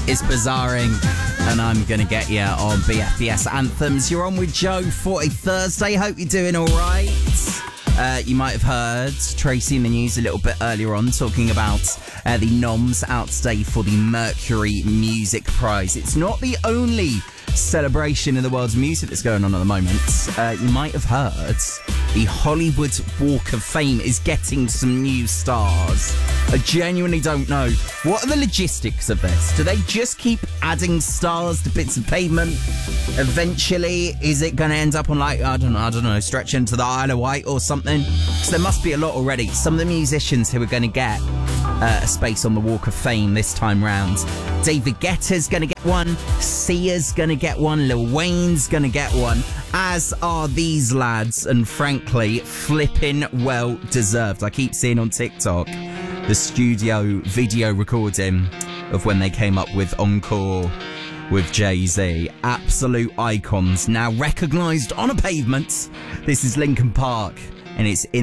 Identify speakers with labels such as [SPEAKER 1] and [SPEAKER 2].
[SPEAKER 1] It's Bizarring, and I'm gonna get you on BFBS Anthems. You're on with Joe for a Thursday. Hope you're doing all right. You might have heard Tracy in the news a little bit earlier on talking about the noms out today for the Mercury Music Prize. It's not the only celebration in the world's music that's going on at the moment. You might have heard the Hollywood Walk of Fame is getting some new stars. I genuinely don't know. What are the logistics of this? Do they just keep adding stars to bits of pavement? Eventually, is it going to end up on I don't know, stretch into the Isle of Wight or something? Because there must be a lot already. Some of the musicians who are going to get a space on the Walk of Fame this time round. David Guetta's going to get one. Sia's going to get one. Lil Wayne's going to get one. As are these lads, and frankly, flipping well deserved. I keep seeing on TikTok the studio video recording of when they came up with Encore with Jay-Z. Absolute icons, now recognised on a pavement. This is Linkin Park, and it's in